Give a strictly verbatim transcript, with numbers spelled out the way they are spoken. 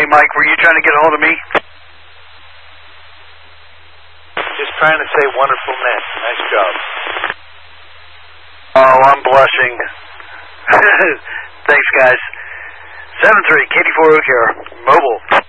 Hey, Mike, were you trying to get a hold of me? Just trying to say wonderful net. Nice job. Oh, I'm blushing. Thanks, guys. seven three, K D four O'Hare, mobile.